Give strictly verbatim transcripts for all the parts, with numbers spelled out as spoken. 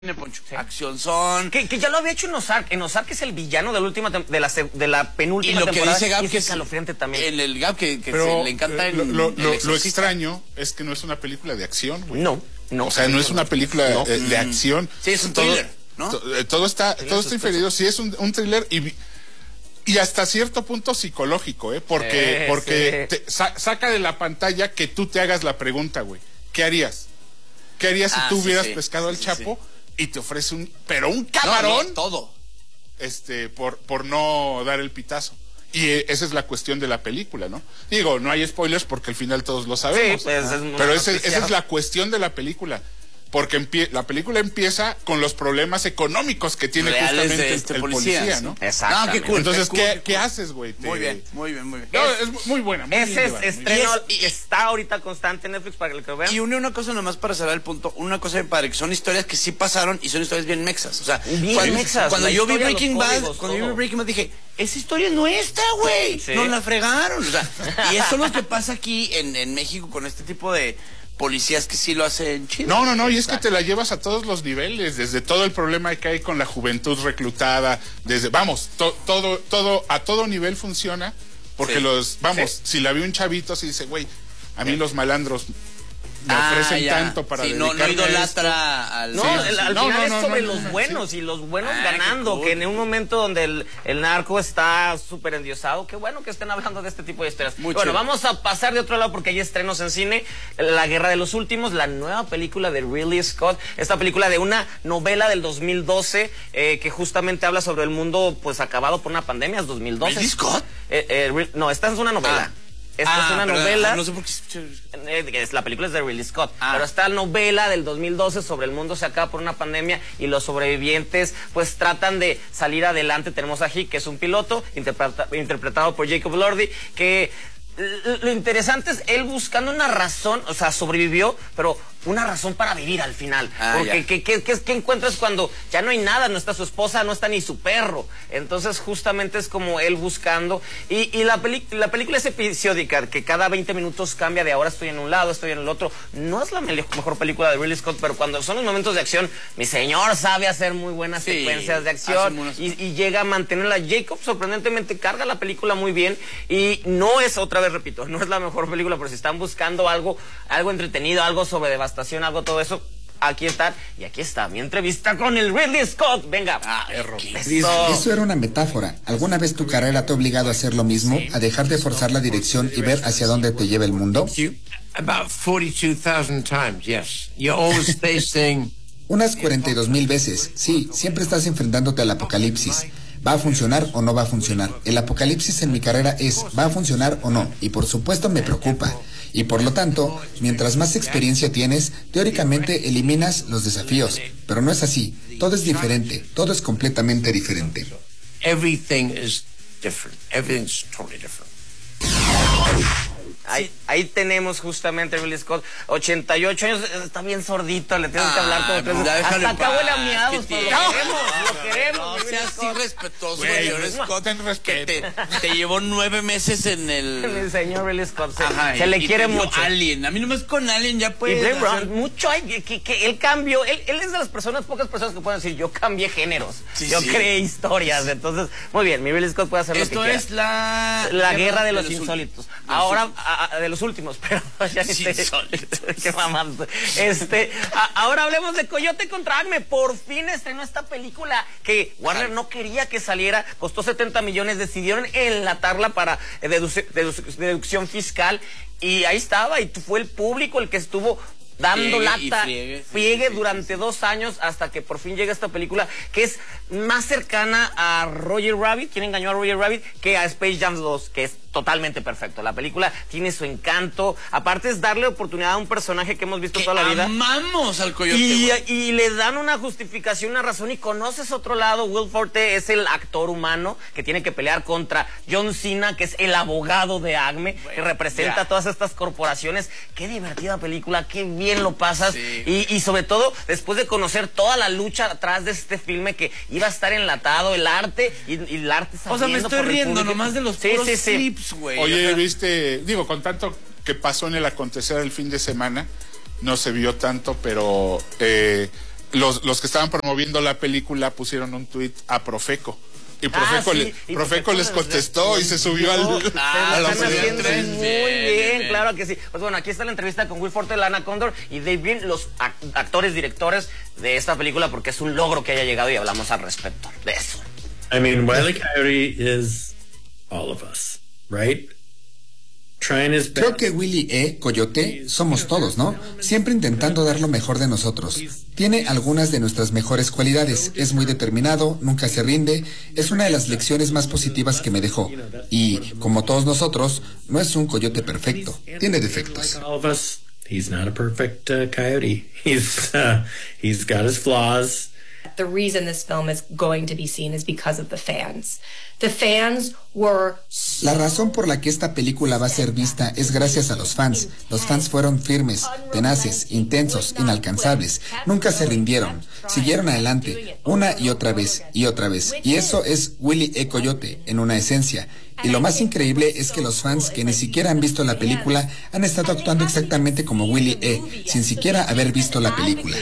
Poncho. Sí. Acción son. Que, que ya lo había hecho en Ozark. En Ozark es el villano de la última de la, de la penúltima temporada. Y lo temporada, que dice Gab y que es escalofriante también. En el Gab que, que Pero, se le encanta eh, el, lo, el lo, lo extraño es que no es una película de acción, güey. No, no. O sea, no es una película no. eh, de acción. Sí, es un thriller, ¿no? Todo, todo está, todo está inferido. Sí, es un, un thriller y y hasta cierto punto psicológico, ¿eh? Porque, sí, porque sí. Te, sa, saca de la pantalla que tú te hagas la pregunta, güey. ¿Qué harías? ¿Qué harías ah, si tú sí, hubieras sí. pescado al sí, Chapo sí. y te ofrece un, pero un camarón? No, no, todo. Este, por, por no dar el pitazo. Y eh, esa es la cuestión de la película, ¿no? Digo, no hay spoilers porque al final todos lo sabemos. Sí, pues, ah, es pero ese, esa es la cuestión de la película. Porque empie la película empieza con los problemas económicos que tiene reales justamente de este el policía, policía, sí. ¿no? Exacto. No, qué cool. Entonces, qué, ¿qué, cool, ¿qué, qué haces, güey? Muy bien, muy bien, muy bien. No, es, es muy buena. Muy ese es muy estreno y, es, y está ahorita constante en Netflix para que lo vean. Y une una cosa nomás para cerrar el punto, una cosa de padre, que son historias que sí pasaron y son historias bien mexas. O sea, bien cuando, mexas. Cuando yo vi Breaking Bad, códigos, cuando yo vi Breaking Bad dije, esa historia es nuestra, güey. Sí. Nos la fregaron. O sea, y eso es lo que pasa aquí en, en México con este tipo de policías que sí lo hacen chido. No, no, no, y es que te la llevas a todos los niveles, desde todo el problema que hay con la juventud reclutada, desde, vamos, to, todo, todo, a todo nivel funciona, porque sí. los, vamos, sí. si la vi un chavito, si dice, güey, a mí sí. los malandros me ah, ofrecen ya. tanto para sí, no, no idolatra al... No, sí, el, al no, final no, es sobre no, no, los no, buenos sí. y los buenos ah, ganando, cool. que en un momento donde el, el narco está súper endiosado, qué bueno que estén hablando de este tipo de historias. Muy bueno, chido. vamos a pasar de otro lado porque hay estrenos en cine. La Guerra de los Últimos, la nueva película de Ridley Scott, esta película de una novela del dos mil doce eh, que justamente habla sobre el mundo pues acabado por una pandemia, es dos mil doce. ¿Ridley Scott? Eh, eh, no, esta es una novela. Ah. Esta ah, es una pero, novela. No sé por qué. Es, la película es de Ridley Scott. Ah. Pero está la novela del dos mil doce sobre el mundo se acaba por una pandemia y los sobrevivientes pues tratan de salir adelante. Tenemos a Hick, que es un piloto, interpreta, interpretado por Jacob Elordi, que lo interesante es él buscando una razón, o sea, sobrevivió, pero una razón para vivir al final. Ah, porque ¿qué, qué, qué, qué encuentras cuando ya no hay nada? No está su esposa, no está ni su perro. Entonces justamente es como él buscando. Y, y la, peli la película es episódica, que cada veinte minutos cambia de ahora estoy en un lado, estoy en el otro. No es la me mejor película de Ridley Scott, pero cuando son los momentos de acción, mi señor sabe hacer muy buenas sí, secuencias de acción unas... y, y llega a mantenerla. Jacob sorprendentemente carga la película muy bien y no es, otra vez repito, no es la mejor película, pero si están buscando algo, algo entretenido, algo sobre devastación, algo todo eso, aquí está, y aquí está mi entrevista con el Ridley Scott. Venga. Ah, error. Eso. Eso era una metáfora. ¿Alguna vez tu carrera te ha obligado a hacer lo mismo? ¿A dejar de forzar la dirección y ver hacia dónde te lleva el mundo? About forty-two thousand times, yes. You're always facing... Unas cuarenta y dos mil veces. Sí, siempre estás enfrentándote al apocalipsis. ¿Va a funcionar o no va a funcionar? El apocalipsis en mi carrera es, ¿va a funcionar o no? Y por supuesto me preocupa. Y por lo tanto, mientras más experiencia tienes, teóricamente eliminas los desafíos. Pero no es así. Todo es diferente. Todo es completamente diferente. Everything is different. Everything's totally different. Ahí, ahí tenemos justamente a Ridley Scott, ochenta y ocho años, está bien sordito, le tenemos ah, que hablar como tres veces. Hasta acá huele a miados, pero lo queremos, lo queremos. No seas irrespetuoso, güey, Ridley Scott, ten respeto. Que te, te llevó nueve meses en el... el señor Ridley Scott, se, Ajá, se le y quiere te mucho. Alien, a mí nomás con Alien ya puede... Y Blade Runner, mucho hay, que, que, que él cambió, él, él es de las personas, pocas personas que pueden decir, yo cambié géneros, sí, yo sí. creé historias, entonces, muy bien, mi Ridley Scott puede hacer Esto lo que quiera. Esto es la... La guerra de los, de los insólitos. De Ahora, los a, a, de los últimos, pero ya sí, este, qué mamá. Este, a, ahora hablemos de Coyote contra Acme. Por fin estrenó esta película que Warner no quería que saliera, costó setenta millones, decidieron enlatarla para dedu dedu deducción fiscal y ahí estaba y fue el público el que estuvo dando friegue lata, friegue, friegue sí, durante sí, sí. dos años hasta que por fin llega esta película que es más cercana a Roger Rabbit, quien engañó a Roger Rabbit, que a Space Jam dos, que es totalmente perfecto. La película tiene su encanto, aparte es darle oportunidad a un personaje que hemos visto que toda la vida. Amamos al Coyote. Y, y le dan una justificación, una razón y conoces otro lado. Will Forte es el actor humano que tiene que pelear contra John Cena, que es el abogado de Acme, bueno, que representa ya. a todas estas corporaciones. Qué divertida película, qué bien lo pasas. Sí. Y, y sobre todo, después de conocer toda la lucha atrás de este filme que iba a estar enlatado, el arte y, y el arte O sea, me estoy riendo nomás de los sí, puros sí, sí. clips, güey. Oye, o sea, viste, digo, con tanto que pasó en el acontecer el fin de semana, no se vio tanto, pero eh, los, los que estaban promoviendo la película pusieron un tuit a Profeco. Y Profeco, ah, sí. le, y Profeco les contestó y se subió al, ah, a la están haciendo muy bien, bien, bien, bien. claro que sí. Pues bueno, aquí está la entrevista con Will Forte, Lana Condor y Dave Bean, los actores, directores de esta película, porque es un logro que haya llegado y hablamos al respecto de eso. I mean, Wile E. Coyote is all of us, right? Creo que Willie E. Coyote somos todos, ¿no? Siempre intentando dar lo mejor de nosotros. Tiene algunas de nuestras mejores cualidades. Es muy determinado, nunca se rinde. Es una de las lecciones más positivas que me dejó. Y, como todos nosotros, no es un coyote perfecto. Tiene defectos. He's not a perfect uh, coyote. He's uh, he's got his flaws. The reason this film is going to be seen is because of the fans. The fans were so... La razón por la que esta película va a ser vista es gracias a los fans. Los fans fueron firmes, tenaces, intensos, inalcanzables. Nunca se rindieron. Siguieron adelante, una y otra vez, y otra vez. Y eso es Willie E. Coyote, en una esencia. Y lo más increíble es que los fans que ni siquiera han visto la película han estado actuando exactamente como Willie E., sin siquiera haber visto la película.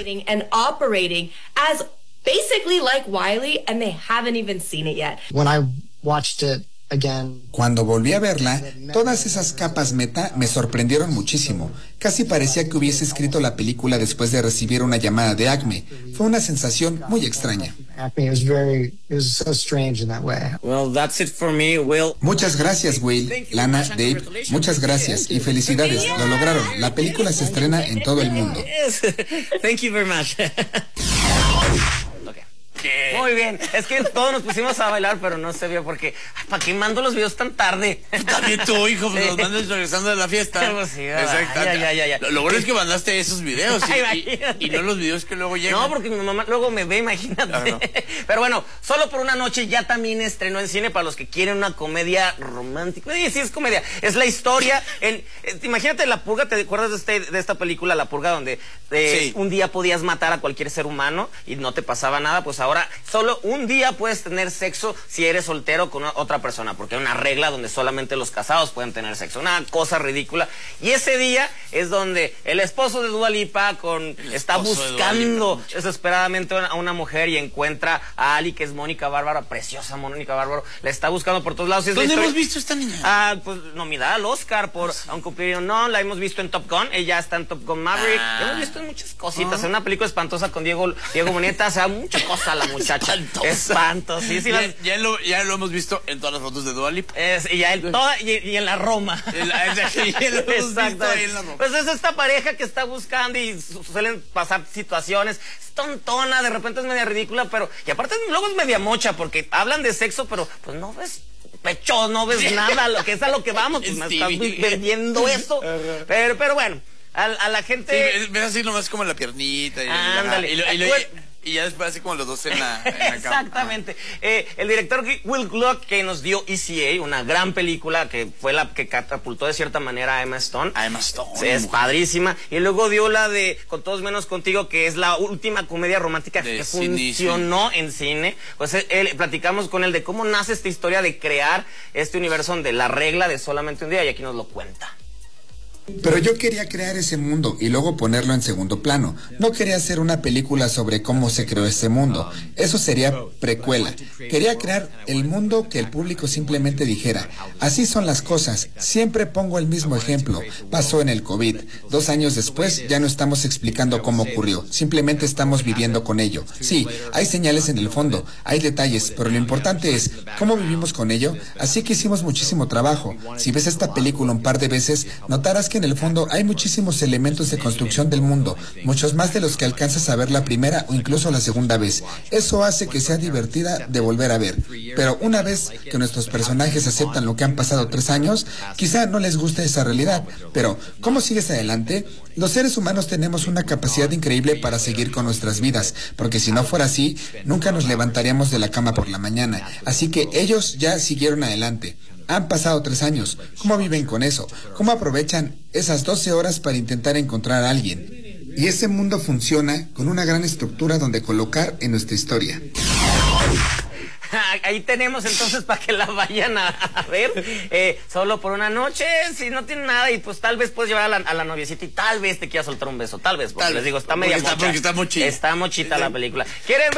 Basically like Wiley, and they haven't even seen it yet. When I watched it again, cuando volví a verla, todas esas capas meta me sorprendieron muchísimo. Casi parecía que hubiese escrito la película después de recibir una llamada de Acme. Fue una sensación muy extraña. Acme was very, it was so strange in that way. Well, that's it for me, Will. Muchas gracias, Will, Lana, Dave. Muchas gracias y felicidades. Lo lograron. La película se estrena en todo el mundo. Thank you very much. ¿Qué? Muy bien, es que todos nos pusimos a bailar, pero no se vio porque ¿para qué mando los videos tan tarde? También tú, hijo, pues sí. Los mandas regresando de la fiesta. Pues sí, exacto. Ya, ya, ya, ya. Lo, lo bueno es que mandaste esos videos y, y, y no los videos que luego llegan. No, porque mi mamá luego me ve, imagínate. Ah, no. Pero bueno, Solo por una noche ya también estrenó en cine para los que quieren una comedia romántica. Sí, sí es comedia. Es la historia. El, imagínate La Purga, ¿te acuerdas de, este, de esta película La Purga donde eh, sí. un día podías matar a cualquier ser humano y no te pasaba nada? Pues ahora solo un día puedes tener sexo si eres soltero con otra persona, porque hay una regla donde solamente los casados pueden tener sexo, una cosa ridícula. Y ese día es donde el esposo de Dua Lipa con, está buscando de desesperadamente a una mujer y encuentra a Ali, que es Mónica Bárbaro, preciosa Mónica Bárbaro, la está buscando por todos lados. ¿Dónde historia... hemos visto esta niña? Ah, pues nominada al Oscar por Un Cupido No, la hemos visto en Top Gun, ella está en Top Gun Maverick, ah. hemos visto en muchas cositas, ah. en una película espantosa con Diego, Diego Boneta, o sea, mucha cosa la muchacha. Espantosísima. Ya, ya, lo, ya lo hemos visto en todas las fotos de Dua Lipa. Es, y, ya el, toda, y, y en la Roma. El, ya lo hemos visto ahí en la Roma. Pues es esta pareja que está buscando y suelen pasar situaciones. Es tontona, de repente es media ridícula, pero... Y aparte luego es media mocha, porque hablan de sexo, pero pues no ves... pechos, no ves nada, lo que es a lo que vamos, pues me estás vendiendo eso. Pero, pero bueno, a, a la gente... Sí, ves así nomás como la piernita. Y, ándale. Y, lo, y, lo, y, y ya después así como los dos en la, en la exactamente. Eh, el director Will Gluck, que nos dio E C A, una gran película que fue la que catapultó de cierta manera a Emma Stone. A Emma Stone. Sí, es padrísima. Y luego dio la de Con Todos Menos Contigo, que es la última comedia romántica de que cine, funcionó cine. en cine. Pues él, platicamos con él de cómo nace esta historia de crear este universo donde la regla de solamente un día, y aquí nos lo cuenta. Pero yo quería crear ese mundo y luego ponerlo en segundo plano. No quería hacer una película sobre cómo se creó ese mundo. Eso sería precuela. Quería crear el mundo que el público simplemente dijera: así son las cosas. Siempre pongo el mismo ejemplo. Pasó en el COVID. Dos años después ya no estamos explicando cómo ocurrió. Simplemente estamos viviendo con ello. Sí, hay señales en el fondo, hay detalles, pero lo importante es cómo vivimos con ello. Así que hicimos muchísimo trabajo. Si ves esta película un par de veces, notarás que en el fondo hay muchísimos elementos de construcción del mundo, muchos más de los que alcanzas a ver la primera o incluso la segunda vez. Eso hace que sea divertida de volver a ver. Pero una vez que nuestros personajes aceptan lo que han pasado tres años, quizá no les guste esa realidad. Pero, ¿cómo sigues adelante? Los seres humanos tenemos una capacidad increíble para seguir con nuestras vidas, porque si no fuera así, nunca nos levantaríamos de la cama por la mañana. Así que ellos ya siguieron adelante. Han pasado tres años. ¿Cómo viven con eso? ¿Cómo aprovechan esas doce horas para intentar encontrar a alguien? Y ese mundo funciona con una gran estructura donde colocar en nuestra historia. Ahí tenemos entonces para que la vayan a, a ver, eh, solo por una noche, si no tiene nada, y pues tal vez puedes llevar a la, a la noviecita y tal vez te quiera soltar un beso, tal vez, porque Tal les vez, digo, está porque media está- mocha. porque está mochita. Está mochita Sí. la película. ¿Quieren